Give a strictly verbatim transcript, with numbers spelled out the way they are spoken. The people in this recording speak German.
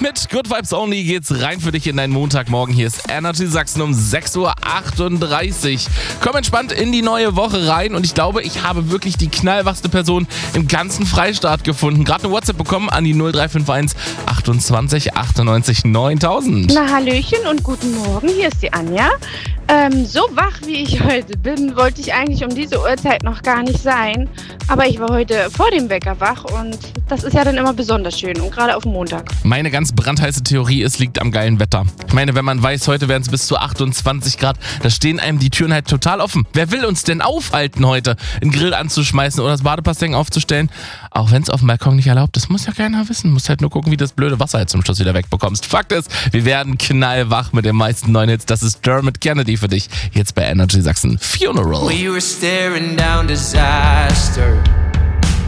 Mit Good Vibes Only geht's rein für dich in deinen Montagmorgen. Hier ist Energy Sachsen um sechs Uhr achtunddreißig. Komm entspannt in die neue Woche rein und ich glaube, ich habe wirklich die knallwachste Person im ganzen Freistaat gefunden. Gerade eine WhatsApp bekommen an die null drei fünf eins achtundzwanzig achtundneunzig neuntausend. Na hallöchen und guten Morgen, hier ist die Anja. Ähm, so wach wie ich heute bin, wollte ich eigentlich um diese Uhrzeit noch gar nicht sein. Aber ich war heute vor dem Wecker wach und das ist ja dann immer besonders schön und gerade auf dem Montag. Meine ganz brandheiße Theorie ist, liegt am geilen Wetter. Ich meine, wenn man weiß, heute werden es bis zu achtundzwanzig Grad, da stehen einem die Türen halt total offen. Wer will uns denn aufhalten heute, einen Grill anzuschmeißen oder das Badepasteng aufzustellen? Auch wenn es auf dem Balkon nicht erlaubt ist, muss ja keiner wissen. Muss halt nur gucken, wie das blöde Wasser halt zum Schluss wieder wegbekommst. Fakt ist, wir werden knallwach mit den meisten neuen Hits. Das ist Dermot Kennedy für dich, jetzt bei Energy Sachsen. Funeral. We were staring down disaster.